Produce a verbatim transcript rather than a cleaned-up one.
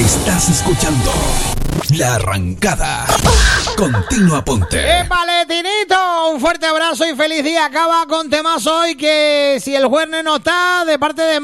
Estás escuchando La Arrancada. Continua Ponte. ¡Épale, Tinito! Un fuerte abrazo y feliz día. Acaba con temazo hoy que si el jueves no está, de parte de